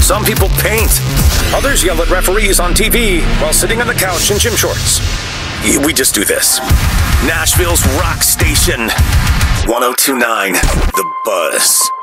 Some people paint. Others yell at referees on TV while sitting on the couch in gym shorts. We just do this. Nashville's rock station. 102.9 The Buzz.